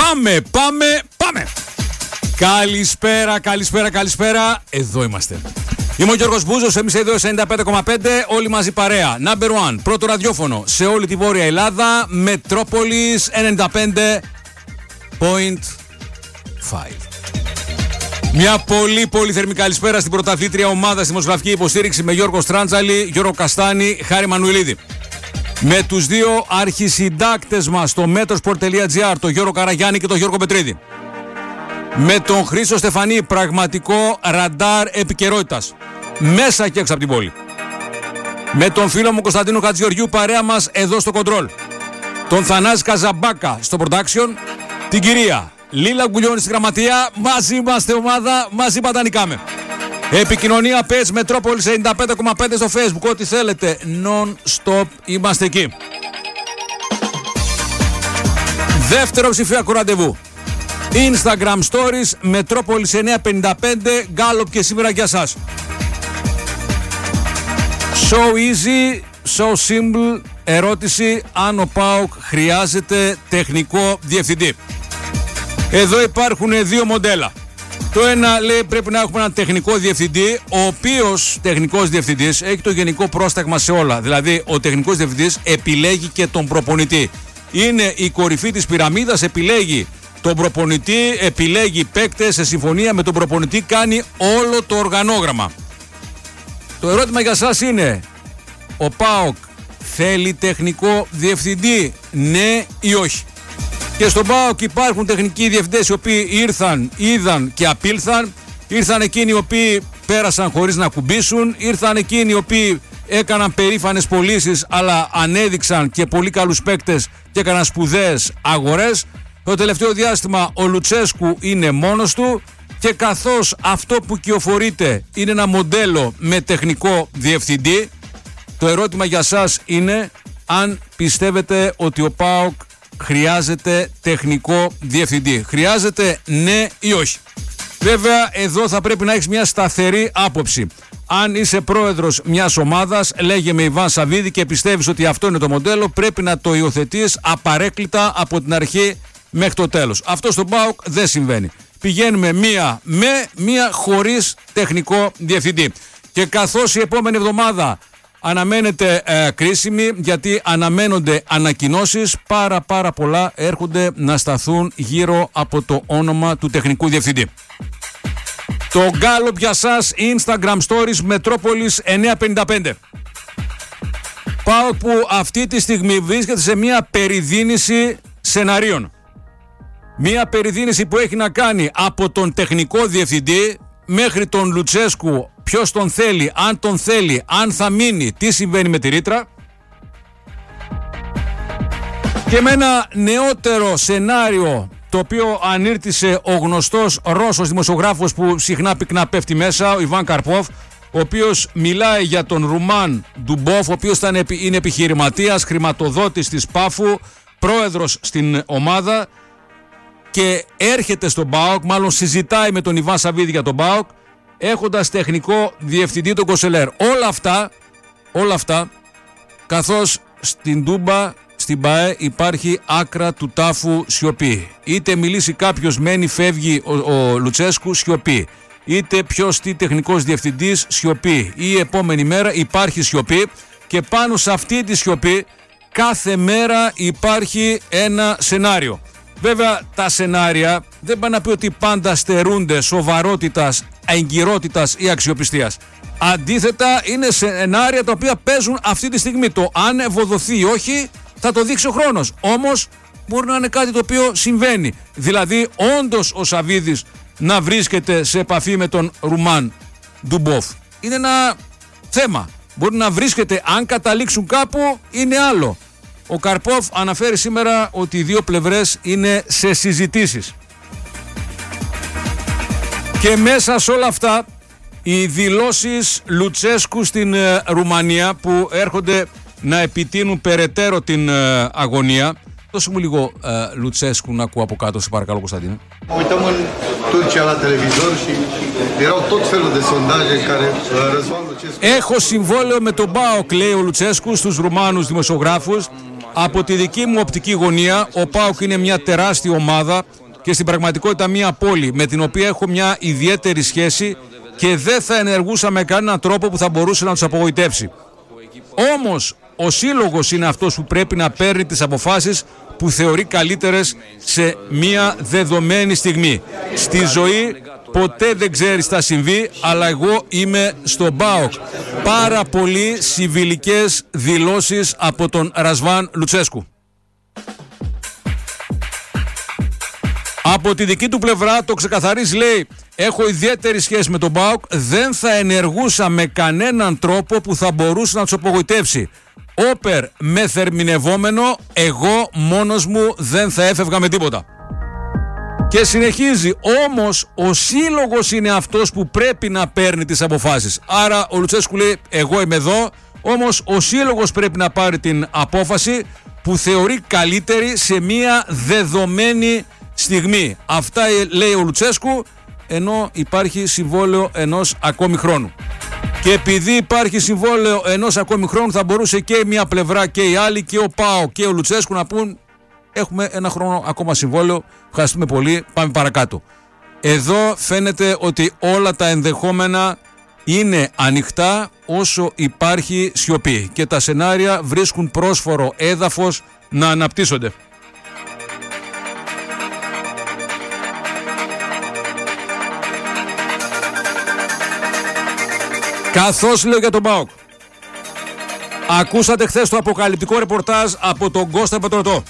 Πάμε! Καλησπέρα. Εδώ είμαστε. Είμαι ο Γιώργος Μπούζος, εμείς εδώ 95,5, όλοι μαζί παρέα. Number 1, πρώτο ραδιόφωνο σε όλη τη Βόρεια Ελλάδα, Μετρόπολης 95,5. Μια πολύ θερμή καλησπέρα στην πρωταθλήτρια ομάδα στη δημοσιογραφική υποστήριξη με Γιώργο Στράντζαλη, Γιώργο Καστάνη, Χάρη Μανουηλίδη. Με τους δύο αρχισυντάκτες μας στο Metrosport.gr, τον Γιώργο Καραγιάννη και τον Γιώργο Πετρίδη. Με τον Χρήστο Στεφανή, πραγματικό ραντάρ επικαιρότητας, μέσα και έξω από την πόλη. Με τον φίλο μου Κωνσταντίνο Χατζηγεωργιού, παρέα μας εδώ στο Control. Τον Θανάση Καζαμπάκα στο Production. Την κυρία Λίλα Γκουλιώνη στη γραμματεία. Μαζί είμαστε ομάδα, μαζί πατανικάμε. Επικοινωνία πες Μετρόπολης 95,5 στο Facebook. Ό,τι θέλετε, non-stop είμαστε εκεί. Δεύτερο ψηφιακό ραντεβού. Instagram Stories Μετρόπολης 955. Γκάλοπ και σήμερα για σας. So easy, so simple. Ερώτηση: αν ο ΠΑΟΚ χρειάζεται τεχνικό διευθυντή? Εδώ υπάρχουν δύο μοντέλα. Το ένα λέει πρέπει να έχουμε έναν τεχνικό διευθυντή, ο οποίος τεχνικός διευθυντής έχει το γενικό πρόσταγμα σε όλα. Δηλαδή ο τεχνικός διευθυντής επιλέγει και τον προπονητή. Είναι η κορυφή της πυραμίδας, επιλέγει τον προπονητή, επιλέγει παίκτες, σε συμφωνία με τον προπονητή κάνει όλο το οργανόγραμμα. Το ερώτημα για σας είναι: ο ΠΑΟΚ θέλει τεχνικό διευθυντή, ναι ή όχι? Και στον ΠΑΟΚ υπάρχουν τεχνικοί διευθυντές οι οποίοι ήρθαν, είδαν και απήλθαν. Ήρθαν εκείνοι οι οποίοι πέρασαν χωρίς να κουμπίσουν. Ήρθαν εκείνοι οι οποίοι έκαναν περήφανες πωλήσεις αλλά ανέδειξαν και πολύ καλούς παίκτες και έκαναν σπουδαίες αγορές. Το τελευταίο διάστημα ο Λουτσέσκου είναι μόνος του και καθώς αυτό που κυοφορείται είναι ένα μοντέλο με τεχνικό διευθυντή, το ερώτημα για σας είναι αν πιστεύετε ότι ο ΠΑΟΚ χρειάζεται τεχνικό διευθυντή. Χρειάζεται, ναι ή όχι? Βέβαια εδώ θα πρέπει να έχεις μια σταθερή άποψη. Αν είσαι πρόεδρος μιας ομάδας, λέγε με Ιβάν Σαββίδη, και πιστεύεις ότι αυτό είναι το μοντέλο, πρέπει να το υιοθετείς απαρέκκλητα από την αρχή μέχρι το τέλος. Αυτό στον ΠΑΟΚ δεν συμβαίνει. Πηγαίνουμε μία με, μία χωρίς τεχνικό διευθυντή. Και καθώς η επόμενη εβδομάδα αναμένεται κρίσιμη, γιατί αναμένονται ανακοινώσεις, πάρα πολλά έρχονται να σταθούν γύρω από το όνομα του τεχνικού διευθυντή. Το γκάλοπ για σας, Instagram Stories Μετρόπολης 955. ΠΑΟΚ που αυτή τη στιγμή βρίσκεται σε μια περιδίνηση σεναρίων. Μια περιδίνηση που έχει να κάνει από τον τεχνικό διευθυντή μέχρι τον Λουτσέσκου, ποιος τον θέλει, αν θα μείνει, τι συμβαίνει με τη ρήτρα. Και με ένα νεότερο σενάριο, το οποίο ανήρτησε ο γνωστός Ρώσος δημοσιογράφος που συχνά πυκνά πέφτει μέσα, ο Ιβάν Καρπόφ, ο οποίος μιλάει για τον Ρουμάν Ντουμπόφ, ο οποίος είναι επιχειρηματίας, χρηματοδότης της Πάφου, πρόεδρος στην ομάδα και έρχεται στον ΠΑΟΚ, μάλλον συζητάει με τον Ιβάν Σαββίδη για τον ΠΑΟΚ, έχοντας τεχνικό διευθυντή τον Κοσελέρ. Όλα αυτά, καθώς στην Τούμπα, στην ΠΑΕ υπάρχει άκρα του τάφου σιωπή. Είτε μιλήσει κάποιος, μένει, φεύγει ο Λουτσέσκου, σιωπή. Είτε ποιος τι τεχνικός διευθυντής, σιωπή. Η επόμενη μέρα υπάρχει σιωπή και πάνω σε αυτή τη σιωπή κάθε μέρα υπάρχει ένα σενάριο. Βέβαια τα σενάρια δεν πάνε να πει ότι πάντα στερούνται σοβαρότητας, εγκυρότητας ή αξιοπιστίας. Αντίθετα είναι σενάρια τα οποία παίζουν αυτή τη στιγμή. Το αν ευοδοθεί ή όχι θα το δείξει ο χρόνος. Όμως μπορεί να είναι κάτι το οποίο συμβαίνει. Δηλαδή όντως ο Σαββίδης να βρίσκεται σε επαφή με τον Ρουμάν Ντουμπόφ. Είναι ένα θέμα. Μπορεί να βρίσκεται, αν καταλήξουν κάπου είναι άλλο. Ο Καρπόφ αναφέρει σήμερα ότι οι δύο πλευρές είναι σε συζητήσεις. Και μέσα σε όλα αυτά οι δηλώσεις Λουτσέσκου στην Ρουμανία που έρχονται να επιτείνουν περαιτέρω την αγωνία. Δώσε μου λίγο Λουτσέσκου να ακούω από κάτω, σε παρακαλώ, Κωνσταντίνε. Uităm în Turcia la televizor și erau tot felul de sondaje care Răzvan Lucescu. Έχω συμβόλαιο με τον ΠΑΟΚ, λέει ο Λουτσέσκου στους Ρουμάνους δημοσιογράφους, Από τη δική μου οπτική γωνία, ο ΠΑΟΚ είναι μια τεράστια ομάδα και στην πραγματικότητα μια πόλη με την οποία έχω μια ιδιαίτερη σχέση και δεν θα ενεργούσα με κανέναν τρόπο που θα μπορούσε να τους απογοητεύσει. Όμως ο σύλλογος είναι αυτός που πρέπει να παίρνει τις αποφάσεις που θεωρεί καλύτερες σε μια δεδομένη στιγμή. Στη ζωή ποτέ δεν ξέρεις τι θα συμβεί, αλλά εγώ είμαι στον ΠΑΟΚ. Πάρα πολύ συμβιλικές δηλώσεις από τον Ρασβάν Λουτσέσκου. Από τη δική του πλευρά το ξεκαθαρίζει, λέει: έχω ιδιαίτερη σχέση με τον ΠΑΟΚ, δεν θα ενεργούσα με κανέναν τρόπο που θα μπορούσε να τους απογοητεύσει. Όπερ με θερμινευόμενο, εγώ μόνος μου δεν θα έφευγα με τίποτα. Και συνεχίζει, όμως ο σύλλογος είναι αυτός που πρέπει να παίρνει τις αποφάσεις. Άρα ο Λουτσέσκου λέει: εγώ είμαι εδώ, όμως ο σύλλογος πρέπει να πάρει την απόφαση που θεωρεί καλύτερη σε μια δεδομένη στιγμή. Αυτά λέει ο Λουτσέσκου, ενώ υπάρχει συμβόλαιο ενός ακόμη χρόνου. Και επειδή υπάρχει συμβόλαιο ενός ακόμη χρόνου, θα μπορούσε και μια πλευρά και η άλλη, και ο ΠΑΟ και ο Λουτσέσκου, να πούν: έχουμε ένα χρόνο ακόμα συμβόλαιο, ευχαριστούμε πολύ, πάμε παρακάτω. Εδώ φαίνεται ότι όλα τα ενδεχόμενα είναι ανοιχτά όσο υπάρχει σιωπή και τα σενάρια βρίσκουν πρόσφορο έδαφος να αναπτύσσονται. Καθώς λέω για τον ΠΑΟΚ, ακούσατε χθες το αποκαλυπτικό ρεπορτάζ από τον Κώστα Πετρωτό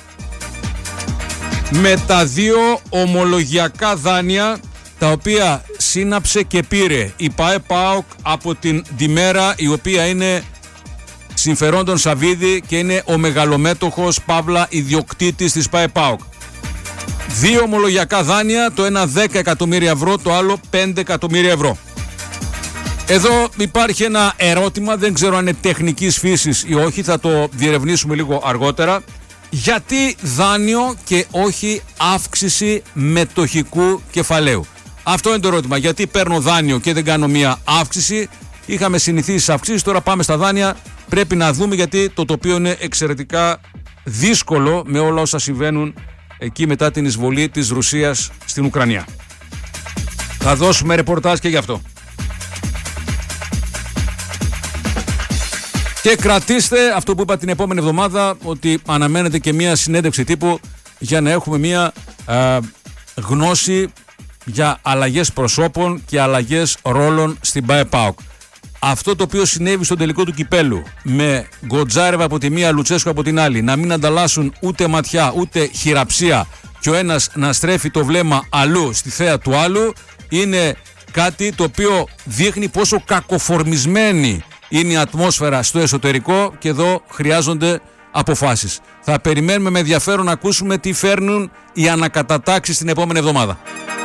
με τα δύο ομολογιακά δάνεια τα οποία σύναψε και πήρε η ΠΑΟΚ από την Ντιμέρα, η οποία είναι συμφερόντων Σαββίδη και είναι ο μεγαλομέτωχος παύλα ιδιοκτήτης της ΠΑΟΚ. Δύο ομολογιακά δάνεια, το ένα 10 εκατομμύρια ευρώ, το άλλο 5 εκατομμύρια ευρώ. Εδώ υπάρχει ένα ερώτημα, δεν ξέρω αν είναι τεχνικής φύσης ή όχι, θα το διερευνήσουμε λίγο αργότερα. Γιατί δάνειο και όχι αύξηση μετοχικού κεφαλαίου? Αυτό είναι το ερώτημα. Γιατί παίρνω δάνειο και δεν κάνω μία αύξηση? Είχαμε συνηθίσει στις αυξήσεις, τώρα πάμε στα δάνεια. Πρέπει να δούμε, γιατί το τοπίο είναι εξαιρετικά δύσκολο με όλα όσα συμβαίνουν εκεί μετά την εισβολή της Ρωσίας στην Ουκρανία. Θα δώσουμε ρεπορτάζ και γι' αυτό. Και κρατήστε αυτό που είπα την επόμενη εβδομάδα, ότι αναμένεται και μια συνέντευξη τύπου για να έχουμε μια γνώση για αλλαγές προσώπων και αλλαγές ρόλων στην ΠΑΟΚ. Αυτό το οποίο συνέβη στον τελικό του κυπέλου, με Γκοτζάρεβα από τη μία, Λουτσέσκου από την άλλη, να μην ανταλλάσσουν ούτε ματιά ούτε χειραψία και ο ένας να στρέφει το βλέμμα αλλού στη θέα του άλλου, είναι κάτι το οποίο δείχνει πόσο κακοφορμισμένη είναι η ατμόσφαιρα στο εσωτερικό, και εδώ χρειάζονται αποφάσεις. Θα περιμένουμε με ενδιαφέρον να ακούσουμε τι φέρνουν οι ανακατατάξεις την επόμενη εβδομάδα.